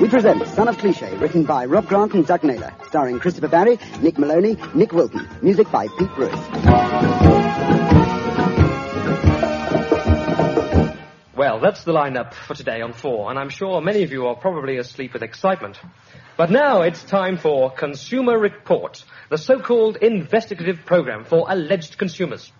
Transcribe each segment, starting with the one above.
We present Son of Cliché, written by Rob Grant and Doug Naylor, starring Christopher Barry, Nick Maloney, Nick Wilton, music by Pete Bruce. Well, that's the lineup for today on 4, and I'm sure many of you are probably asleep with excitement. But now it's time for Consumer Report, the so-called investigative program for alleged consumers.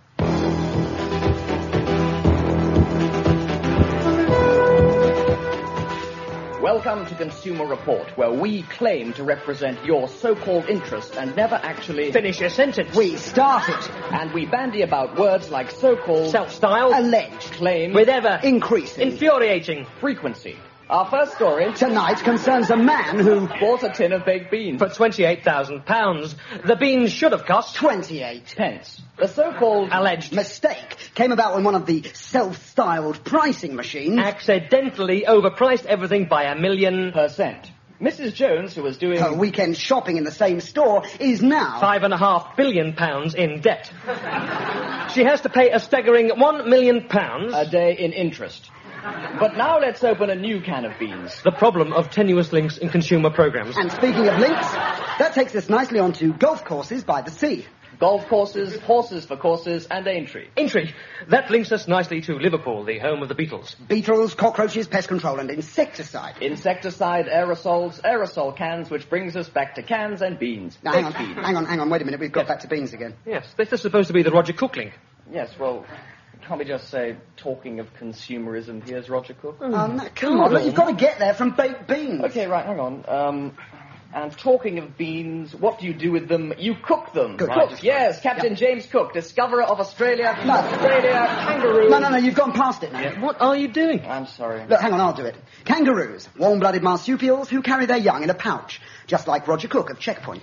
Welcome to Consumer Report, where we claim to represent your so-called interest and never actually... Finish your sentence. We started. And we bandy about words like so-called... Self-styled. Alleged. Claim. With ever... Increasing. Infuriating. Frequency. Our first story... Tonight concerns a man who... bought a tin of baked beans. For £28,000. The beans should have cost... 28 pence. The so-called... Alleged. Mistake came about when one of the self-styled pricing machines... accidentally overpriced everything by 1,000,000%. Mrs. Jones, who was doing... her weekend shopping in the same store, is now... £5.5 billion in debt. She has to pay a staggering £1 million... a day in interest. But now let's open a new can of beans. The problem of tenuous links in consumer programs. And speaking of links, that takes us nicely on to golf courses by the sea. Golf courses, horses for courses, and Aintree. Aintree. That links us nicely to Liverpool, the home of the Beatles. Beetles, cockroaches, pest control, and insecticide. Insecticide, aerosols, aerosol cans, which brings us back to cans and beans. Now, hang on, wait a minute, we've got back to beans again. Yes, this is supposed to be the Roger Cook link. Yes, well... can't we just say, talking of consumerism, here's Roger Cook? Oh, no, come on, look, you've got to get there from baked beans. Okay, right, hang on. And talking of beans, what do you do with them? You cook them. Good. Right. Cook. Yes, Captain James Cook, discoverer of Australia, No. Australia, kangaroo. No, you've gone past it now. Yeah. What are you doing? I'm sorry. Look, hang on, I'll do it. Kangaroos, warm-blooded marsupials who carry their young in a pouch, just like Roger Cook of Checkpoint.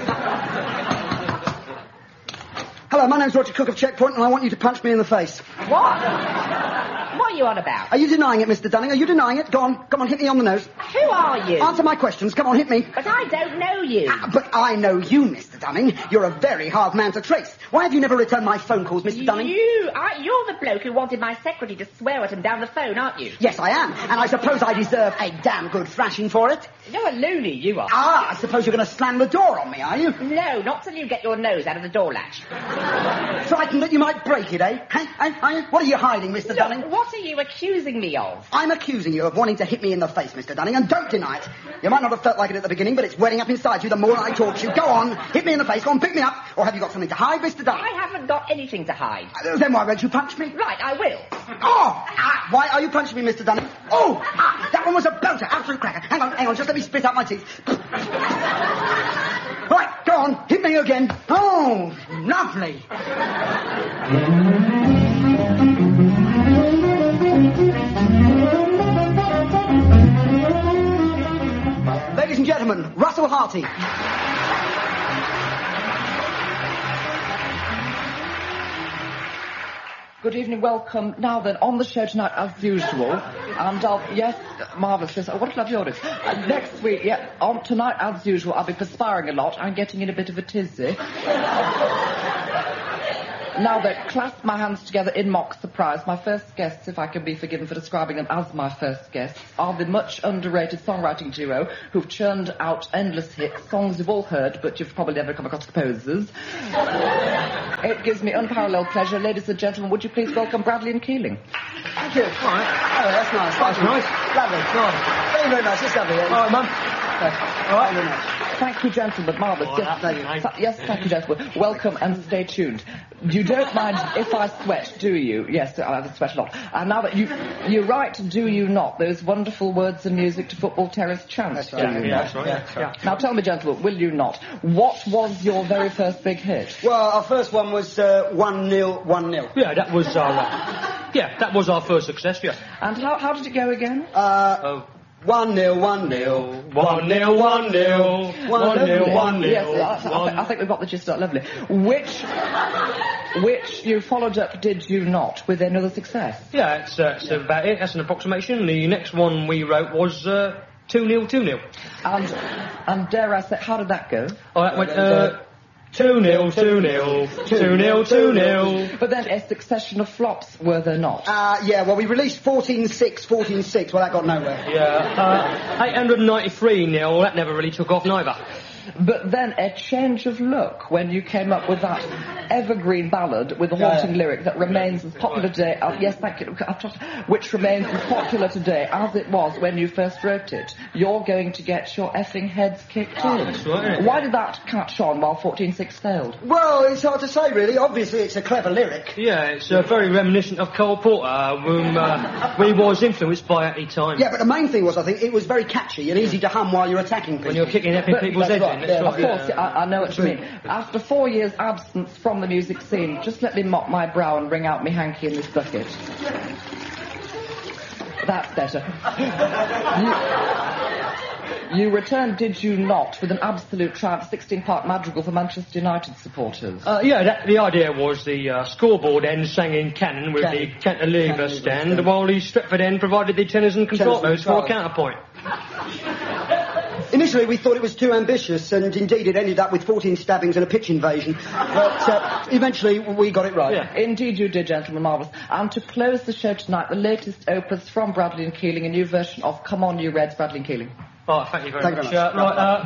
Hello, my name's Roger Cook of Checkpoint, and I want you to punch me in the face. What? What are you on about? Are you denying it, Mr. Dunning? Are you denying it? Go on, come on, hit me on the nose. Who are you? Answer my questions. Come on, hit me. But I don't know you. But I know you, Mr. Dunning. You're a very hard man to trace. Why have you never returned my phone calls, Mr. Dunning? You're the bloke who wanted my secretary to swear at him down the phone, aren't you? Yes, I am. And I suppose I deserve a damn good thrashing for it. You're a loony, you are. I suppose you're going to slam the door on me, are you? No, not till you get your nose out of the door latch. Frightened that you might break it, eh? Hey? What are you hiding, Mr. Dunning? Look, what are you accusing me of? I'm accusing you of wanting to hit me in the face, Mr. Dunning, and don't deny it. You might not have felt like it at the beginning, but it's welling up inside you the more I talk to you. Go on, hit me in the face, go on, pick me up, or have you got something to hide, Mr. Dunning? I haven't got anything to hide. Then why won't you punch me? Right, I will. Why are you punching me, Mr. Dunning? That one was a belter, absolute cracker. Hang on, just let me spit out my teeth. Right, go on, hit me again. Oh, lovely. Ladies and gentlemen, Russell Harty. Good evening, welcome. Now then, on the show tonight, as usual, and yes, marvellous, yes, what a lovely audience. Next week, tonight, as usual, I'll be perspiring a lot. I'm getting in a bit of a tizzy. Now then, clasp my hands together in mock surprise. My first guests, if I can be forgiven for describing them as my first guests, are the much underrated songwriting duo who've churned out endless hits, songs you've all heard, but you've probably never come across composers. It gives me unparalleled pleasure. Ladies and gentlemen, would you please welcome Bradley and Keeling? Thank you. All right. Oh, that's nice. That's nice. Lovely. Very, very nice. It's lovely. All right, Mum. All right. Very nice. Thank you, gentlemen. Marvellous. Yes, thank you, gentlemen. Welcome and stay tuned. You don't mind if I sweat, do you? Yes, I sweat a lot. And now that you write, do you not, those wonderful words and music to Football Terrace chants, do you not? That's right. Now tell me, gentlemen, will you not? What was your very first big hit? Well, our first one was 1-0, 1-0. Yeah, that was our first success, yeah. And how did it go again? 1-0, 1-0. 1-0, 1-0. 1-0, 1-0. Yes, I think we've got the gist of that. Lovely. Which you followed up, did you not, with another success? Yeah, it's about it. That's an approximation. The next one we wrote was 2-0, 2-0. And dare I say, how did that go? Oh, that went 2-0, 2-0, 2-0, 2-0. But then a succession of flops, were there not? Yeah, well, we released 14-6, 14-6. Well, that got nowhere. Yeah, 893-0. That never really took off neither. But then a change of look when you came up with that evergreen ballad with a haunting lyric that remains as popular today. Yes, thank you. Which remains as popular today as it was when you first wrote it. You're going to get your effing heads kicked in. That's right. Why did that catch on while 14-6 failed? Well, it's hard to say, really. Obviously, it's a clever lyric. Yeah, it's very reminiscent of Cole Porter, whom we was influenced by at the time. Yeah, but the main thing was, I think, it was very catchy and easy to hum while you're attacking people. When you're kicking effing people's heads in. That's Of right, course, I know what you mean. After 4 years' absence from the music scene, just let me mop my brow and wring out me hanky in this bucket. That's better. You returned, did you not, with an absolute triumph 16-part madrigal for Manchester United supporters? The idea was the scoreboard end sang in canon with the cantilever stand, while the Stretford end provided the tenors and concertos for a counterpoint. Initially, we thought it was too ambitious, and indeed it ended up with 14 stabbings and a pitch invasion. But eventually, we got it right. Yeah. Indeed you did, gentlemen, marvellous. And to close the show tonight, the latest opus from Bradley and Keeling, a new version of Come On You Reds, Bradley and Keeling. Oh, thank you very Thank much. you very much.